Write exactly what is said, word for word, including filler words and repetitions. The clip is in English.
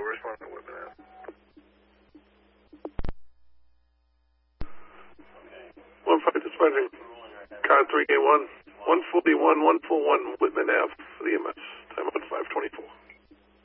we're responding to Whitman Ave. One five dispatching. Car three eight one, one forty-one, one forty-one Whitman Ave for the E M S. Time on five twenty-four.